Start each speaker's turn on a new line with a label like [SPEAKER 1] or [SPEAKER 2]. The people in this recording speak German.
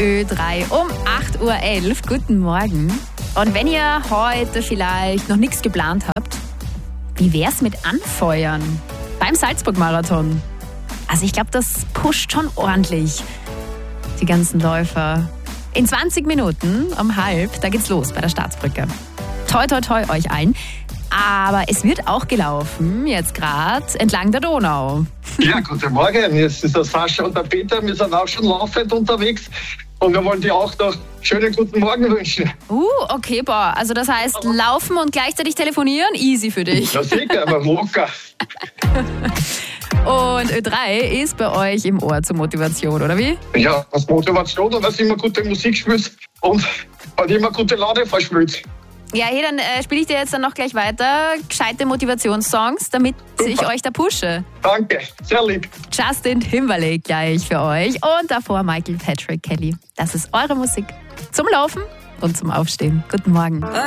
[SPEAKER 1] Ö3 um 8.11 Uhr. Guten Morgen. Und wenn ihr heute vielleicht noch nichts geplant habt, wie wär's mit Anfeuern beim Salzburg-Marathon? Also ich glaube, das pusht schon ordentlich die ganzen Läufer. In 20 Minuten um 12:30, da geht's los bei der Staatsbrücke. Toi, toi, toi euch allen. Aber es wird auch gelaufen, jetzt gerade, entlang der Donau.
[SPEAKER 2] Ja, guten Morgen. Jetzt ist der Sascha und der Peter. Wir sind auch schon laufend unterwegs. Und wir wollen dir auch noch schönen guten Morgen wünschen.
[SPEAKER 1] Okay, boah. Also das heißt, laufen und gleichzeitig telefonieren, easy für dich.
[SPEAKER 2] Ja, sicher, aber locker.
[SPEAKER 1] Und Ö3 ist bei euch im Ohr zur Motivation, oder wie?
[SPEAKER 2] Ja, als Motivation und dass immer gute Musik spielst und immer gute Laune verspült.
[SPEAKER 1] Ja, hey, dann spiele ich dir jetzt dann noch gleich weiter gescheite Motivationssongs, damit ich euch da pushe.
[SPEAKER 2] Danke, sehr lieb.
[SPEAKER 1] Justin Timberlake gleich für euch und davor Michael Patrick Kelly. Das ist eure Musik zum Laufen und zum Aufstehen. Guten Morgen.